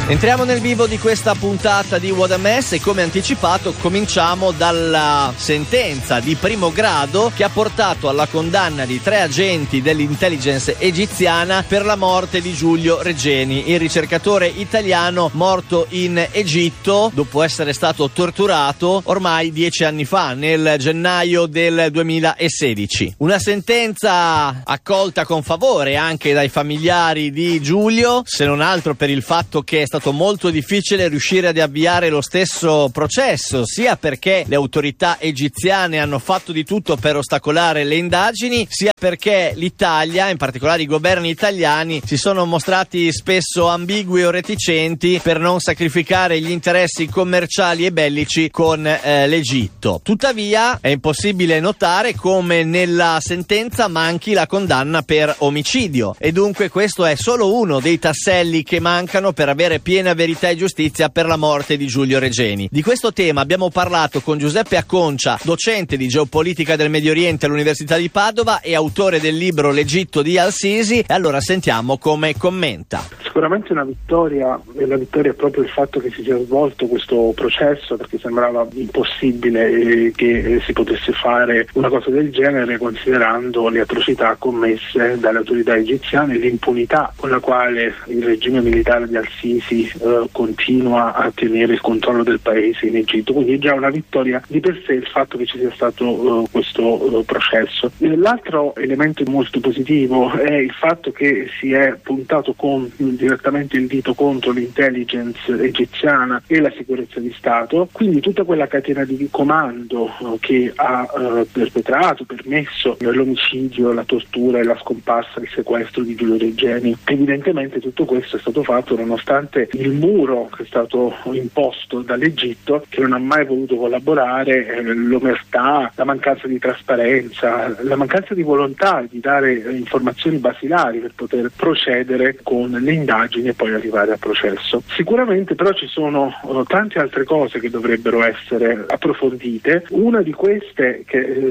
Entriamo nel vivo di questa puntata di What a Mess e come anticipato cominciamo dalla sentenza di primo grado che ha portato alla condanna di 3 agenti dell'intelligence egiziana per la morte di Giulio Regeni, il ricercatore italiano morto in Egitto dopo essere stato torturato ormai 10 anni fa, nel gennaio del 2016. Una sentenza accolta con favore anche dai familiari di Giulio, se non altro per il fatto che è stato molto difficile riuscire ad avviare lo stesso processo, sia perché le autorità egiziane hanno fatto di tutto per ostacolare le indagini, sia perché l'Italia, in particolare i governi italiani, si sono mostrati spesso ambigui o reticenti per non sacrificare gli interessi commerciali e bellici con l'Egitto. Tuttavia è impossibile notare come nella sentenza manchi la condanna per omicidio e dunque questo è solo uno dei tasselli che mancano per avere piena verità e giustizia per la morte di Giulio Regeni. Di questo tema abbiamo parlato con Giuseppe Acconcia, docente di geopolitica del Medio Oriente all'Università di Padova e autore del libro L'Egitto di Al-Sisi, e allora sentiamo come commenta. Sicuramente una vittoria, e la vittoria è proprio il fatto che si sia svolto questo processo, perché sembrava impossibile che si potesse fare una cosa del genere considerando le atrocità commesse dalle autorità egiziane e l'impunità con la quale il regime militare di Al-Sisi continua a tenere il controllo del paese in Egitto. Quindi è già una vittoria di per sé il fatto che ci sia stato questo processo. L'altro elemento molto positivo è il fatto che si è puntato direttamente il dito contro l'intelligence egiziana e la sicurezza di Stato, quindi tutta quella catena di comando che ha permesso l'omicidio, la tortura e la scomparsa, il sequestro di Giulio Regeni. Evidentemente tutto questo è stato fatto nonostante il muro che è stato imposto dall'Egitto, che non ha mai voluto collaborare, l'omertà, la mancanza di trasparenza, la mancanza di volontà di dare informazioni basilari per poter procedere con le indagini e poi arrivare al processo. Sicuramente però ci sono tante altre cose che dovrebbero essere approfondite. Una di queste,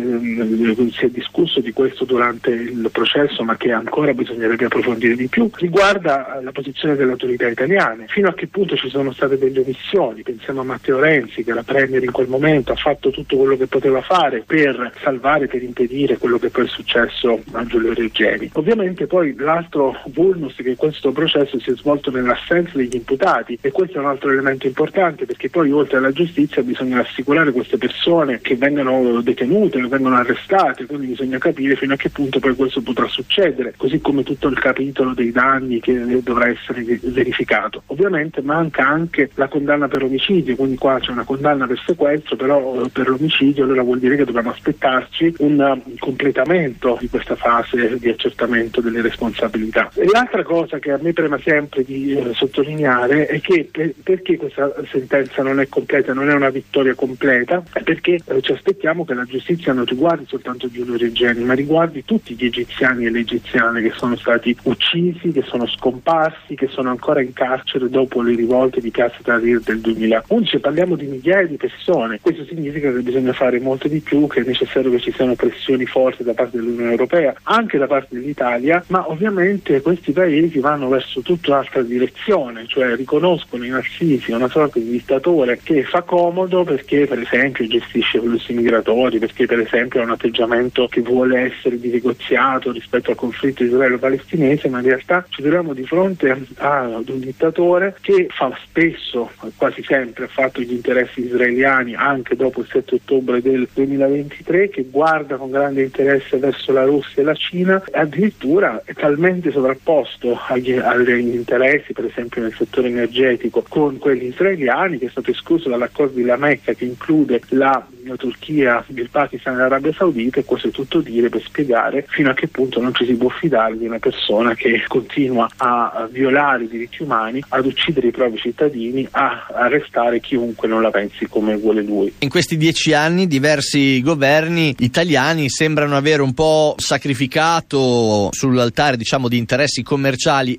che si è discusso di questo durante il processo ma che ancora bisognerebbe approfondire di più, riguarda la posizione delle autorità italiane. Fino a che punto ci sono state delle omissioni? Pensiamo a Matteo Renzi, che era premier in quel momento, ha fatto tutto quello che poteva fare per salvare, per impedire quello che poi è successo a Giulio Regeni. Ovviamente poi l'altro vulnus che questo processo si è svolto nell'assenza degli imputati, e questo è un altro elemento importante, perché poi oltre alla giustizia bisogna assicurare queste persone che vengano detenute, che vengono arrestate, quindi bisogna capire fino a che punto poi questo potrà succedere, così come tutto il capitolo dei danni che dovrà essere verificato. Ovviamente manca anche la condanna per omicidio, quindi qua c'è una condanna per sequestro, però per l'omicidio allora vuol dire che dobbiamo aspettarci un completamento di questa fase di accertamento delle responsabilità. E l'altra cosa che a me prema sempre di sottolineare è che perché questa sentenza non è completa, non è una vittoria completa, è perché ci aspettiamo che la giustizia non riguardi soltanto Giulio Regeni, ma riguardi tutti gli egiziani e le egiziane che sono stati uccisi, che sono scomparsi, che sono ancora in carcere dopo le rivolte di Piazza Tahrir del 2011. Parliamo di migliaia di persone. Questo significa che bisogna fare molto di più, che è necessario che ci siano pressioni forti da parte dell'Unione Europea, anche da parte dell'Italia, ma ovviamente questi paesi vanno verso tutta un'altra direzione, cioè riconoscono in Al-Sisi una sorta di dittatore che fa comodo perché per esempio gestisce flussi migratori, perché per esempio ha un atteggiamento che vuole essere di negoziato rispetto al conflitto israelo-palestinese, ma in realtà ci troviamo di fronte ad un dittatore che fa spesso, quasi sempre, ha fatto gli interessi israeliani anche dopo il 7 ottobre del 2023, che guarda con grande interesse verso la Russia e la Cina, e addirittura è talmente sovrapposto agli interessi, per esempio nel settore energetico, con quelli israeliani, che è stato escluso dall'accordo di La Mecca, che include la Turchia, il Pakistan e l'Arabia Saudita, e questo è tutto dire per spiegare fino a che punto non ci si può fidare di una persona che continua a violare i diritti umani, ad uccidere i propri cittadini, a arrestare chiunque non la pensi come vuole lui. In questi 10 anni diversi governi italiani sembrano aver un po' sacrificato sull'altare, diciamo, di interessi commerciali e bellici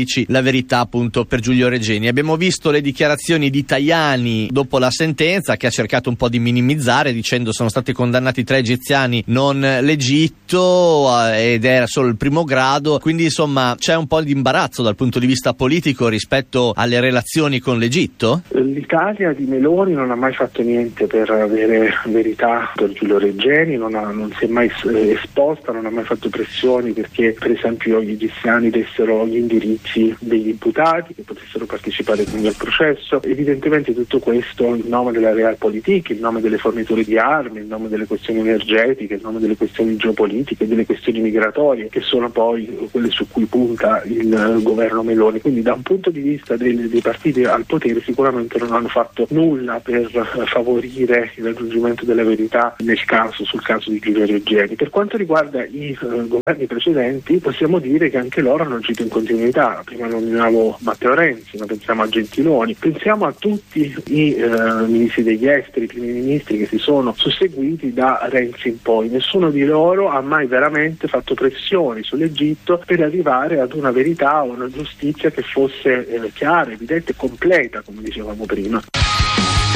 dici la verità appunto per Giulio Regeni. Abbiamo visto le dichiarazioni di Tajani dopo la sentenza, che ha cercato un po' di minimizzare dicendo sono stati condannati 3 egiziani, non l'Egitto, ed era solo il primo grado, quindi insomma c'è un po' di imbarazzo dal punto di vista politico rispetto alle relazioni con l'Egitto? L'Italia di Meloni non ha mai fatto niente per avere verità per Giulio Regeni, non si è mai esposta, non ha mai fatto pressioni perché per esempio gli egiziani dessero gli indirizzi degli imputati che potessero partecipare quindi al processo. Evidentemente tutto questo in nome della realpolitik, in nome delle forniture di armi, in nome delle questioni energetiche, in nome delle questioni geopolitiche, delle questioni migratorie, che sono poi quelle su cui punta il governo Meloni. Quindi da un punto di vista dei partiti al potere sicuramente non hanno fatto nulla per favorire il raggiungimento della verità sul caso di Giulio Regeni. Per quanto riguarda i governi precedenti, possiamo dire che anche loro hanno agito in continuità. Prima nominavo Matteo Renzi, ma pensiamo a Gentiloni, pensiamo a tutti i ministri degli esteri, i primi ministri che si sono susseguiti da Renzi in poi. Nessuno di loro ha mai veramente fatto pressioni sull'Egitto per arrivare ad una verità o una giustizia che fosse chiara, evidente e completa, come dicevamo prima.